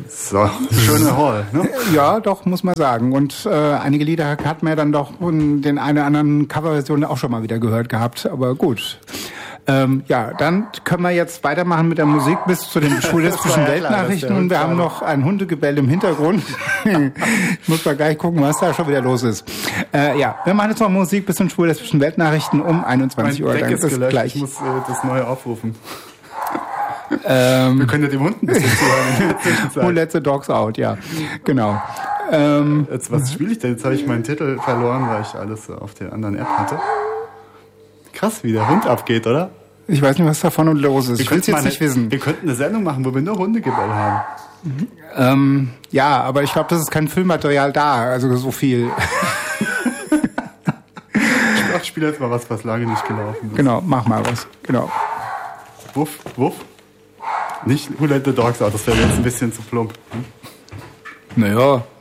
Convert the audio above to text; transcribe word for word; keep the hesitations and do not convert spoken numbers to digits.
So, schöne Hall, ne? Ja, doch, muss man sagen. Und äh, einige Lieder hat man ja dann doch in den einen oder anderen Coverversionen auch schon mal wieder gehört gehabt. Aber gut. Ähm, ja, dann können wir jetzt weitermachen mit der Musik bis zu den schwul-lesbischen Weltnachrichten. Und wir haben noch ein Hundegebell im Hintergrund. Ich muss mal gleich gucken, was da schon wieder los ist. Äh, ja, wir machen jetzt noch Musik bis zu den schwul-lesbischen Weltnachrichten um einundzwanzig Uhr. Mein Deck ist Bis gelöscht. gleich. Ich muss äh, das neue aufrufen. Ähm, wir können ja dem Hund ein bisschen zuhören. Who let the dogs out, ja. Genau. Ähm, jetzt, was spiele ich denn? Jetzt habe ich meinen Titel verloren, weil ich alles auf der anderen App hatte. Krass, wie der Hund abgeht, oder? Ich weiß nicht, was davon und los ist. Wir Ich will es jetzt eine, nicht wissen. Wir könnten eine Sendung machen, wo wir nur Hundegebell haben. Mhm. Ähm, ja, aber ich glaube, das ist kein Filmmaterial da, also so viel. Ich spiele jetzt mal was, was lange nicht gelaufen ist. Genau, mach mal was. Genau. Wuff, wuff. Nicht Who Let the Dogs Out, das wäre jetzt ein bisschen zu plump. Hm? Naja,